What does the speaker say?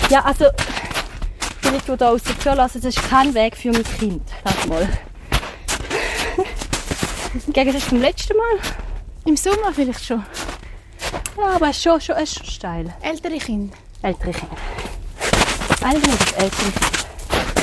Ja, also, wenn ich hier außen Tür lasse, das ist kein Weg für mein Kind. Lass mal. Im Gegensatz zum letzten Mal. Im Sommer vielleicht schon. Ja, aber es ist schon steil. Ältere Kinder. Ältere Kinder. Eigentlich ältere Kinder.